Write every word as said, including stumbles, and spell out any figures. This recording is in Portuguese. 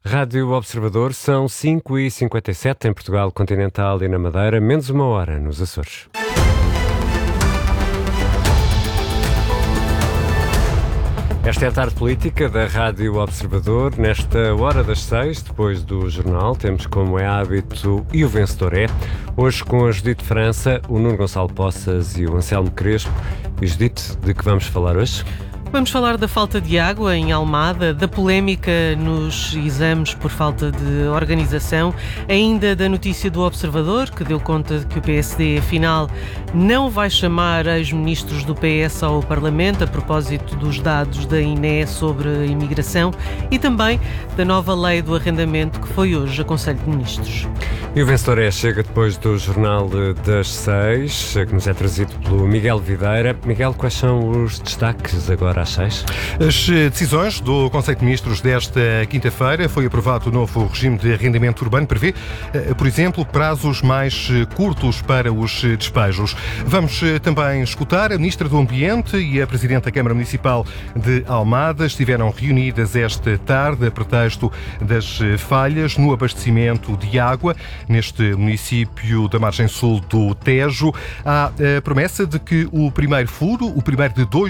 Rádio Observador, são cinco e cinquenta e sete em Portugal continental e na Madeira, menos uma hora nos Açores. Esta é a tarde política da Rádio Observador. Nesta hora das seis, depois do jornal, temos como é hábito e o vencedor é. Hoje com a Judite França, o Nuno Gonçalo Poças e o Anselmo Crespo. E Judite, de que vamos falar hoje? Vamos falar da falta de água em Almada, da polémica nos exames por falta de organização, ainda da notícia do Observador, que deu conta de que o P S D, afinal, não vai chamar ex-ministros do P S ao Parlamento a propósito dos dados da I N E sobre a imigração, e também da nova lei do arrendamento que foi hoje a Conselho de Ministros. E o vencedor é chega depois do Jornal das Seis, que nos é trazido pelo Miguel Videira. Miguel, quais são os destaques agora? As decisões do Conselho de Ministros desta quinta-feira. Foi aprovado o novo regime de arrendamento urbano, prevê, por exemplo, prazos mais curtos para os despejos. Vamos também escutar a Ministra do Ambiente e a Presidente da Câmara Municipal de Almada. Estiveram reunidas esta tarde a pretexto das falhas no abastecimento de água neste município da margem sul do Tejo. Há a promessa de que o primeiro furo, o primeiro de dois